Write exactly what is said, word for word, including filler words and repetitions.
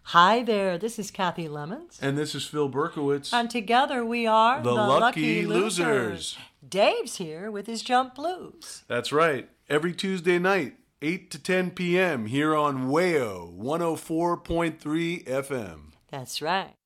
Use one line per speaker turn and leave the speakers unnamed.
Hi there, this is Kathy Lemons.
And this is Phil Berkowitz.
And together we are
the, the Lucky, Lucky Losers.
Losers. Dave's here with his Jump Blues.
That's right. Every Tuesday night, eight to ten p.m. here on W A O one oh four point three F M.
That's right.